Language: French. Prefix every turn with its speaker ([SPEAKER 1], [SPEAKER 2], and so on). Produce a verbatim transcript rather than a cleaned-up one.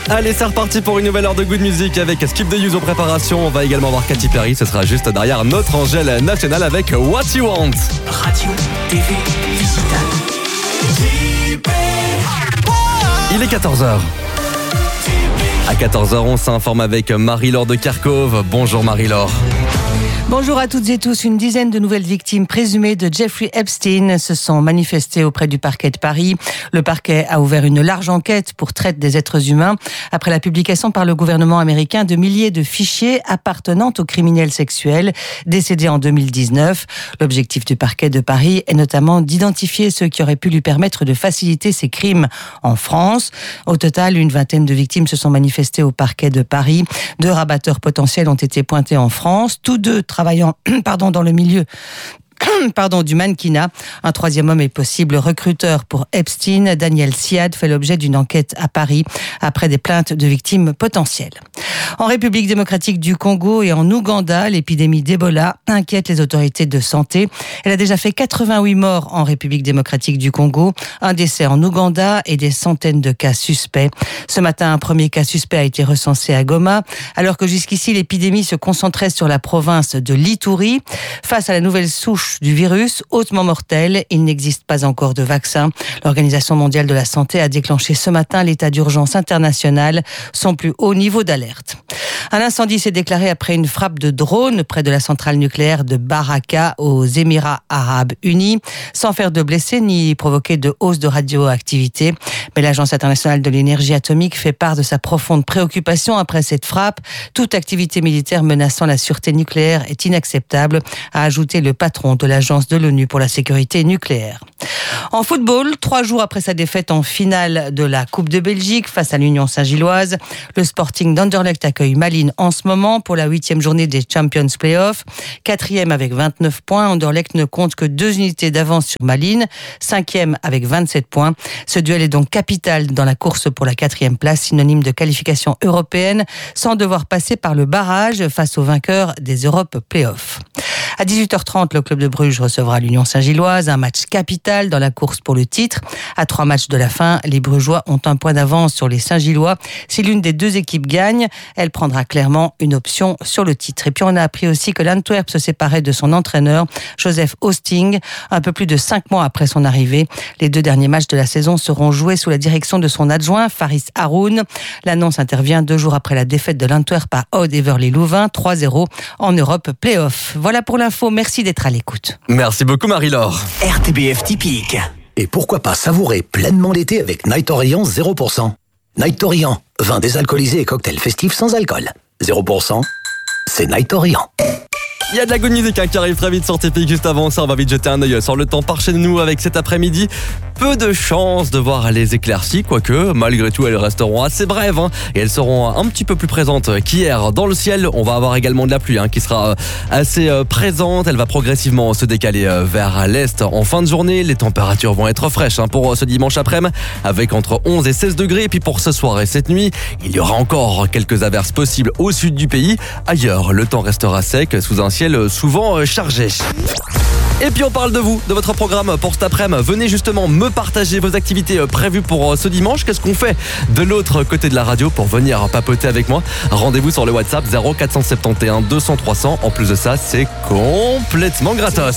[SPEAKER 1] Allez, c'est reparti pour une nouvelle heure de Good Music avec Skip the Use aux préparations. On va également voir Katy Perry, ce sera juste derrière notre Angèle nationale avec What You Want.
[SPEAKER 2] Radio, T V, digital.
[SPEAKER 1] Il est quatorze heures. À quatorze heures, on s'informe avec Marie-Laure de Kharkov. Bonjour Marie-Laure.
[SPEAKER 3] Bonjour à toutes et tous. Une dizaine de nouvelles victimes présumées de Jeffrey Epstein se sont manifestées auprès du parquet de Paris. Le parquet a ouvert une large enquête pour traite des êtres humains après la publication par le gouvernement américain de milliers de fichiers appartenant aux criminels sexuels décédés en deux mille dix-neuf. L'objectif du parquet de Paris est notamment d'identifier ceux qui auraient pu lui permettre de faciliter ses crimes en France. Au total, une vingtaine de victimes se sont manifestées au parquet de Paris. Deux rabatteurs potentiels ont été pointés en France, tous deux travaillant pardon, dans le milieu Pardon, du mannequinat. Un troisième homme est possible recruteur pour Epstein. Daniel Siad fait l'objet d'une enquête à Paris après des plaintes de victimes potentielles. En République démocratique du Congo et en Ouganda, l'épidémie d'Ebola inquiète les autorités de santé. Elle a déjà fait quatre-vingt-huit morts en République démocratique du Congo, un décès en Ouganda et des centaines de cas suspects. Ce matin, un premier cas suspect a été recensé à Goma, alors que jusqu'ici l'épidémie se concentrait sur la province de l'Ituri. Face à la nouvelle souche du virus, hautement mortel, il n'existe pas encore de vaccin. L'Organisation mondiale de la santé a déclenché ce matin l'état d'urgence international, son plus haut niveau d'alerte. Un incendie s'est déclaré après une frappe de drone près de la centrale nucléaire de Baraka aux Émirats arabes unis, sans faire de blessés ni provoquer de hausse de radioactivité. Mais l'Agence internationale de l'énergie atomique fait part de sa profonde préoccupation après cette frappe. Toute activité militaire menaçant la sûreté nucléaire est inacceptable, a ajouté le patron de l'Agence de l'ONU pour la sécurité nucléaire. En football, trois jours après sa défaite en finale de la Coupe de Belgique face à l'Union Saint-Gilloise, le Sporting d'Anderlecht accueille Malines en ce moment pour la huitième journée des Champions Playoffs. Quatrième avec vingt-neuf points, Anderlecht ne compte que deux unités d'avance sur Malines. Cinquième avec vingt-sept points. Ce duel est donc capital dans la course pour la quatrième place, synonyme de qualification européenne, sans devoir passer par le barrage face aux vainqueurs des Europe Playoffs. À dix-huit heures trente, le club de Bruges recevra l'Union Saint-Gilloise, un match capital dans la course pour le titre. À trois matchs de la fin, les Brugeois ont un point d'avance sur les Saint-Gillois. Si l'une des deux équipes gagne, elle prendra clairement une option sur le titre. Et puis on a appris aussi que l'Antwerp se séparait de son entraîneur, Joseph Hosting, un peu plus de cinq mois après son arrivée. Les deux derniers matchs de la saison seront joués sous la direction de son adjoint, Faris Haroun. L'annonce intervient deux jours après la défaite de l'Antwerp à Oud Everley Louvain, trois zéro en Europe Playoff. Voilà pour l'info, merci d'être à l'écoute.
[SPEAKER 1] Merci beaucoup Marie-Laure.
[SPEAKER 2] R T B F typique.
[SPEAKER 4] Et pourquoi pas savourer pleinement l'été avec Night Orient zéro pour cent. Night Orient, vin désalcoolisé et cocktail festif sans alcool. zéro pour cent, c'est Night Orient.
[SPEAKER 1] Il y a de la good music hein, qui arrive très vite sur T P Juste avant ça, on va vite jeter un œil sur le temps par chez nous avec cet après-midi. Peu de chance de voir les éclaircies, quoique malgré tout elles resteront assez brèves hein, et elles seront un petit peu plus présentes qu'hier. Dans le ciel, on va avoir également de la pluie hein, qui sera assez présente. Elle va progressivement se décaler vers l'est en fin de journée. Les températures vont être fraîches hein, pour ce dimanche après-midi avec entre onze et seize degrés. Et puis pour ce soir et cette nuit, il y aura encore quelques averses possibles au sud du pays. Ailleurs, le temps restera sec sous un ciel souvent chargé. Et puis on parle de vous, de votre programme pour cet après-midi. Venez justement me partager vos activités prévues pour ce dimanche. Qu'est-ce qu'on fait de l'autre côté de la radio pour venir papoter avec moi? Rendez-vous sur le WhatsApp zéro quatre cent soixante et onze deux cents trois cents. En plus de ça, c'est complètement gratos.